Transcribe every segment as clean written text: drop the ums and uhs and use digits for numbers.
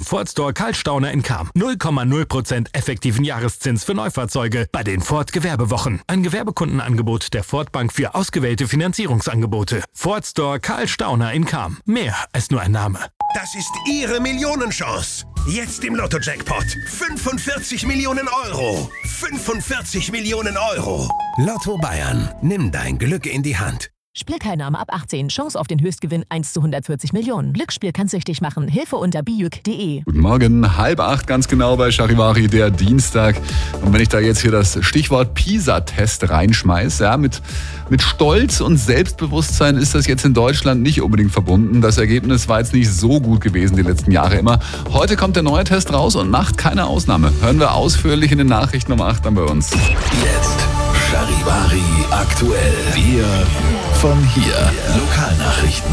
Ford Store Karl Stauner in Cham. 0,0% effektiven Jahreszins für Neufahrzeuge bei den Ford Gewerbewochen. Ein Gewerbekundenangebot der Ford Bank für ausgewählte Finanzierungsangebote. Ford Store Karl Stauner in Cham. Mehr als nur ein Name. Das ist Ihre Millionenchance. Jetzt im Lotto-Jackpot. 45 Millionen Euro. 45 Millionen Euro. Lotto Bayern. Nimm dein Glück in die Hand. Spielteilnahme ab 18. Chance auf den Höchstgewinn 1 zu 140 Millionen. Glücksspiel kann süchtig machen. Hilfe unter bijuk.de. Guten Morgen, 7:30 ganz genau bei Charivari, der Dienstag. Und wenn ich da jetzt hier das Stichwort PISA-Test reinschmeiße, ja, mit Stolz und Selbstbewusstsein ist das jetzt in Deutschland nicht unbedingt verbunden. Das Ergebnis war jetzt nicht so gut gewesen die letzten Jahre immer. Heute kommt der neue Test raus und macht keine Ausnahme. Hören wir ausführlich in den Nachrichten um 8 dann bei uns. Jetzt Charivari aktuell. Wir von hier. Lokalnachrichten.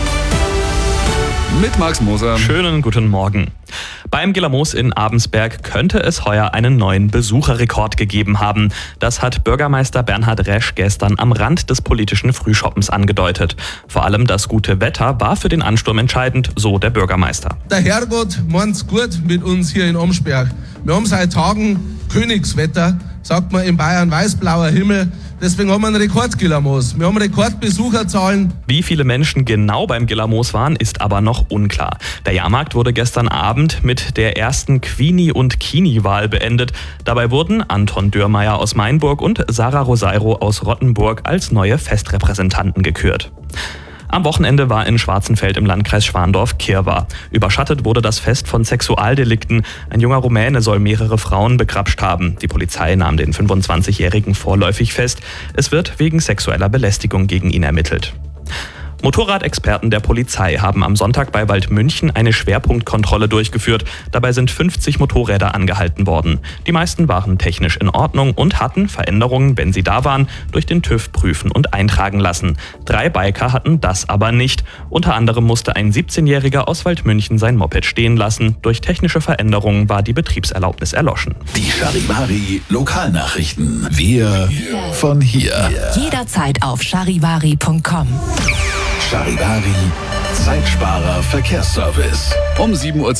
Mit Max Moser. Schönen guten Morgen. Beim Gillermoos in Abensberg könnte es heuer einen neuen Besucherrekord gegeben haben. Das hat Bürgermeister Bernhard Resch gestern am Rand des politischen Frühschoppens angedeutet. Vor allem das gute Wetter war für den Ansturm entscheidend, so der Bürgermeister. Der Herrgott meint's gut mit uns hier in Amsberg. Wir haben seit Tagen Königswetter, sagt man in Bayern, weiß-blauer Himmel. Deswegen haben wir einen Rekord-Gillermoos. Wir haben Rekordbesucherzahlen. Wie viele Menschen genau beim Gillermoos waren, ist aber noch unklar. Der Jahrmarkt wurde gestern Abend mit der ersten Queenie- und Kini-Wahl beendet. Dabei wurden Anton Dürrmeier aus Mainburg und Sarah Rosairo aus Rottenburg als neue Festrepräsentanten gekürt. Am Wochenende war in Schwarzenfeld im Landkreis Schwandorf Kirwa. Überschattet wurde das Fest von Sexualdelikten. Ein junger Rumäne soll mehrere Frauen begrapscht haben. Die Polizei nahm den 25-Jährigen vorläufig fest. Es wird wegen sexueller Belästigung gegen ihn ermittelt. Motorradexperten der Polizei haben am Sonntag bei Waldmünchen eine Schwerpunktkontrolle durchgeführt. Dabei sind 50 Motorräder angehalten worden. Die meisten waren technisch in Ordnung und hatten Veränderungen, wenn sie da waren, durch den TÜV prüfen und eintragen lassen. 3 Biker hatten das aber nicht. Unter anderem musste ein 17-Jähriger aus Waldmünchen sein Moped stehen lassen. Durch technische Veränderungen war die Betriebserlaubnis erloschen. Die Charivari Lokalnachrichten. Wir von hier. Jederzeit auf charivari.com. Charivari, Zeitsparer Verkehrsservice. Um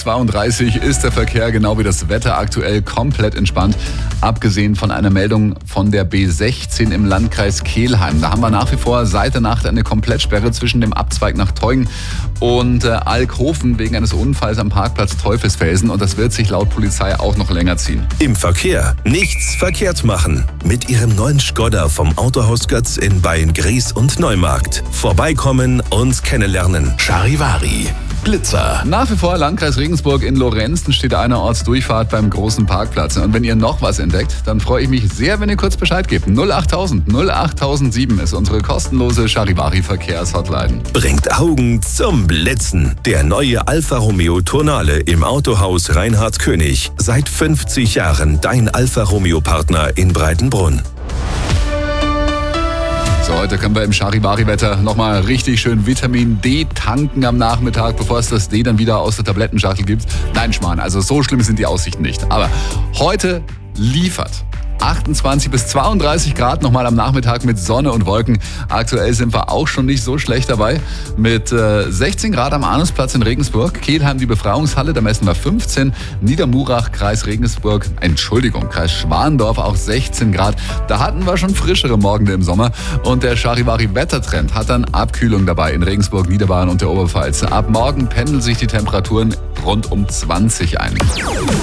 7:32 Uhr ist der Verkehr genau wie das Wetter aktuell komplett entspannt. Abgesehen von einer Meldung von der B16 im Landkreis Kelheim. Da haben wir nach wie vor seit der Nacht eine Komplettsperre zwischen dem Abzweig nach Teungen und Alkhofen wegen eines Unfalls am Parkplatz Teufelsfelsen. Und das wird sich laut Polizei auch noch länger ziehen. Im Verkehr nichts verkehrt machen. Mit Ihrem neuen Skoda vom Autohaus Götz in Beyen-Gries und Neumarkt. Vorbeikommen und kennenlernen. Charivari, Blitzer. Nach wie vor Landkreis Regensburg in Lorenzen steht eine Ortsdurchfahrt beim großen Parkplatz. Und wenn ihr noch was entdeckt, dann freue ich mich sehr, wenn ihr kurz Bescheid gebt. 08000 08007 ist unsere kostenlose Charivari-Verkehrshotline. Bringt Augen zum Blitzen. Der neue Alfa Romeo Tonale im Autohaus Reinhard König. Seit 50 Jahren dein Alfa Romeo-Partner in Breitenbrunn. So, heute können wir im Charivari-Wetter nochmal richtig schön Vitamin D tanken am Nachmittag, bevor es das D dann wieder aus der Tablettenschachtel gibt. Nein, Schmarrn, also so schlimm sind die Aussichten nicht. Aber heute liefert 28 bis 32 Grad nochmal am Nachmittag mit Sonne und Wolken. Aktuell sind wir auch schon nicht so schlecht dabei. Mit 16 Grad am Arnusplatz in Regensburg. Kelheim die Befreiungshalle, da messen wir 15. Niedermurach, Kreis Kreis Schwandorf auch 16 Grad. Da hatten wir schon frischere Morgende im Sommer. Und der Charivari-Wettertrend hat dann Abkühlung dabei in Regensburg, Niederbayern und der Oberpfalz. Ab morgen pendeln sich die Temperaturen rund um 20 ein.